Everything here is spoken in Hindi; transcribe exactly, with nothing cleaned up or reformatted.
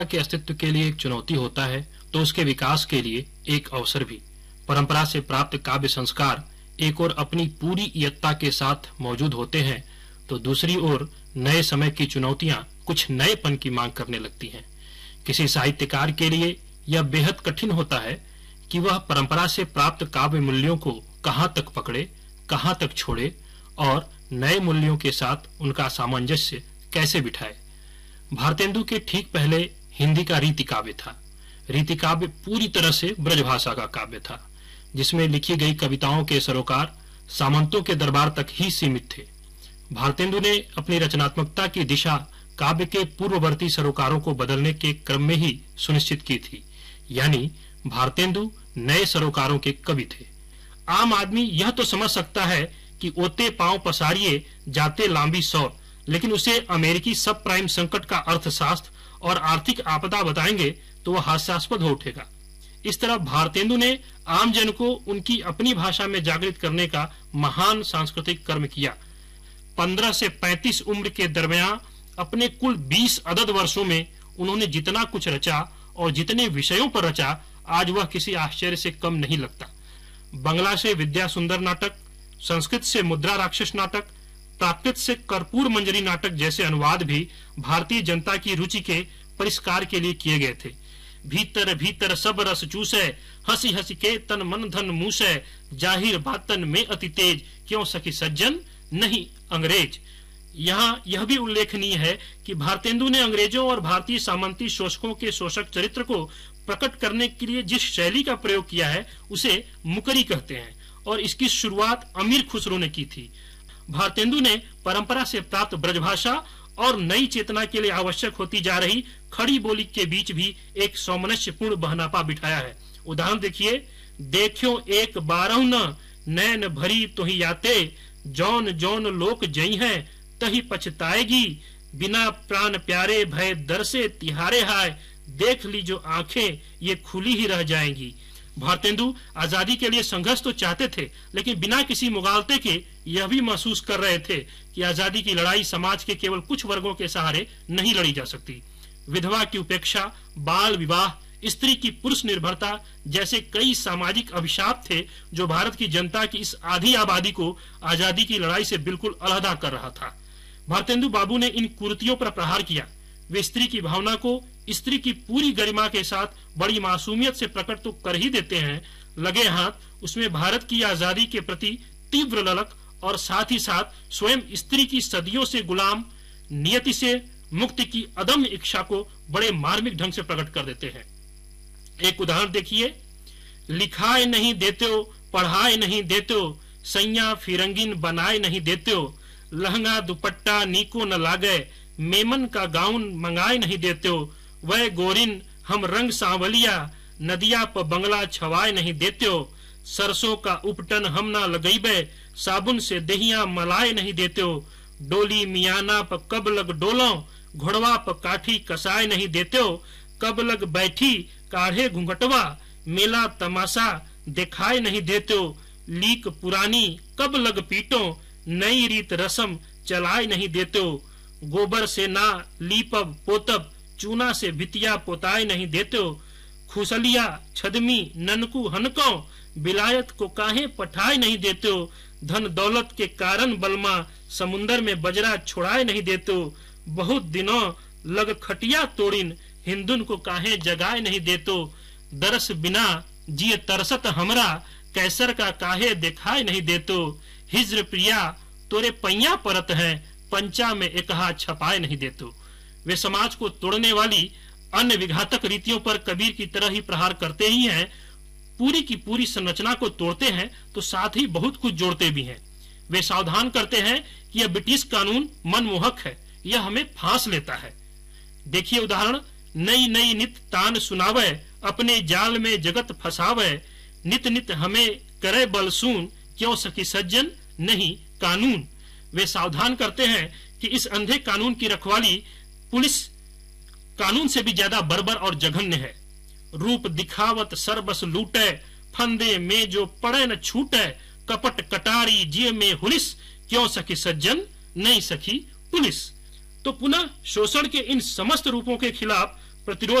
के अस्तित्व के लिए एक चुनौती होता है तो उसके विकास के लिए एक अवसर भी। परंपरा से प्राप्त काव्य संस्कार एक ओर अपनी पूरी इयत्ता के साथ मौजूद होते हैं तो दूसरी ओर नए समय की चुनौतियां कुछ नएपन की मांग करने लगती हैं। किसी साहित्यकार के लिए यह बेहद कठिन होता है कि वह परंपरा से प्राप्त काव्य मूल्यों को कहाँ तक पकड़े, कहाँ तक छोड़े और नए मूल्यों के साथ उनका सामंजस्य कैसे बिठाए। भारतेंदु के ठीक पहले हिंदी का रीति काव्य था। रीति काव्य पूरी तरह से ब्रजभाषा का काव्य था, जिसमें लिखी गई कविताओं के सरोकार सामंतों के दरबार तक ही सीमित थे। भारतेंदु ने अपनी रचनात्मकता की दिशा काव्य के पूर्ववर्ती सरोकारों को बदलने के क्रम में ही सुनिश्चित की थी, यानी भारतेंदु नए सरोकारों के कवि थे। आम आदमी यह तो समझ सकता है कि ओते पांव पसारिए जाते लांबी सौर, लेकिन उसे अमेरिकी सब प्राइम संकट का अर्थशास्त्र और आर्थिक आपदा बताएंगे तो वह हास्यास्पद हो उठेगा। इस तरह भारतेंदु ने आम जन को उनकी अपनी भाषा में जागृत करने का महान सांस्कृतिक कर्म किया। पंद्रह से पैंतीस उम्र के दरमियान अपने कुल बीस अदद वर्षों में उन्होंने जितना कुछ रचा और जितने विषयों पर रचा, आज वह किसी आश्चर्य से कम नहीं लगता। बंगला से विद्या सुंदर नाटक, संस्कृत से मुद्रा राक्षस नाटक, प्राकृत से कर्पूर मंजरी नाटक जैसे अनुवाद भी भारतीय जनता की रुचि के परिष्कार के लिए किए गए थे। भीतर भीतर सब रस चूसे, हंसी हंसी के तन मन धन मूसे, जाहिर बातन में अति तेज, क्यों सखी सज्जन नहीं अंग्रेज। यहाँ यह भी उल्लेखनीय है कि भारतेंदु ने अंग्रेजों और भारतीय सामंती शोषकों के शोषक चरित्र को प्रकट करने के लिए जिस शैली का प्रयोग किया है उसे मुकरी कहते हैं, और इसकी शुरुआत अमीर खुसरो ने की थी। भारतेंदु ने परंपरा से प्राप्त ब्रजभाषा और नई चेतना के लिए आवश्यक होती जा रही खड़ी बोली के बीच भी एक सौमनस्यपूर्ण बहनापा बिठाया है। उदाहरण देखिए, देखियो एक बारह न नैन भरी तोही याते, जौन जौन लोक जई है तही पछताएगी, बिना प्राण प्यारे भय दर से तिहारे हाय, देख ली जो आंखें ये खुली ही रह जाएंगी। भारतेंदु आजादी के लिए संघर्ष तो चाहते थे, लेकिन बिना किसी मुगालते के यह भी महसूस कर रहे थे कि आजादी की लड़ाई समाज के केवल कुछ वर्गों के सहारे नहीं लड़ी जा सकती। विधवा की उपेक्षा, बाल विवाह, स्त्री की पुरुष निर्भरता जैसे कई सामाजिक अभिशाप थे जो भारत की जनता की इस आधी आबादी को आजादी की लड़ाई से बिल्कुल अलहदा कर रहा था। भारतेंदु बाबू ने इन कुरीतियों पर प्रहार किया। वे स्त्री की भावना को स्त्री की पूरी गरिमा के साथ बड़ी मासूमियत से प्रकट तो कर ही देते हैं, लगे हाथ उसमें भारत की आजादी के प्रति तीव्र ललक और साथ ही साथ स्वयं स्त्री की सदियों से गुलाम नियति से मुक्ति की अदम्य इच्छा को बड़े मार्मिक ढंग से प्रकट कर देते हैं। एक उदाहरण देखिए, लिखाए नहीं देते हो, पढ़ाए नहीं देते हो, सैया फिरंगिन बनाए नहीं देते हो, लहंगा दुपट्टा नीको न लागे, मेमन का गाउन मंगाए नहीं देते हो, वह गोरिन हम रंग सांवलिया, नदिया पर बंगला छवाए नहीं देते हो, सरसों का उपटन हम ना लगैबे, साबुन से दहिया मलाए नहीं देते हो, डोली मियाना पर कब लग डोलो, घोड़वा पर काठी कसाए नहीं देते हो, कब लग बैठी काढ़े घूंघटवा, मेला तमाशा दिखाए नहीं देते हो, लीक पुरानी कब लग पीटो, नई रीत रस्म चलाए नहीं देते हो, गोबर से ना लीपब पोतब, चूना से भितिया पोताए नहीं देते हो, खुसलिया छदमी ननकू हनको, बिलायत को काहे पठाए नहीं देते हो, धन दौलत के कारण बलमा समुन्दर में बजरा छोड़ाए नहीं देते हो, बहुत दिनों लग खटिया तोड़िन हिंदुन को काहे जगाए नहीं देते हो, दरस बिना जिए तरसत हमरा, कैसर का काहे दिखाए नहीं देते हो, हिज्र प्रिया तोरे पैया परत है, पंचा में एकहा छपाए नहीं देते हो। वे समाज को तोड़ने वाली अन्य विघातक रीतियों पर कबीर की तरह ही प्रहार करते ही हैं, पूरी की पूरी संरचना को तोड़ते हैं तो साथ ही बहुत कुछ जोड़ते भी हैं। वे सावधान करते हैं कि यह ब्रिटिश कानून मनमोहक है, यह हमें फांस लेता है। देखिए उदाहरण, नई नई नित तान सुनावे, अपने जाल में जगत फसावे, नित नित हमें करे बलसून, क्यों सखी सज्जन नहीं कानून। वे सावधान करते हैं कि इस अंधे कानून की रखवाली पुलिस कानून से भी ज्यादा बर्बर और जघन्य है। रूप दिखावत सरबस लूटे, फंदे में जो पड़े न छूटे, कपट कटारी जिये में हुलिस, क्यों सखी सज्जन नहीं सखी पुलिस। तो पुनः शोषण के इन समस्त रूपों के खिलाफ प्रतिरोध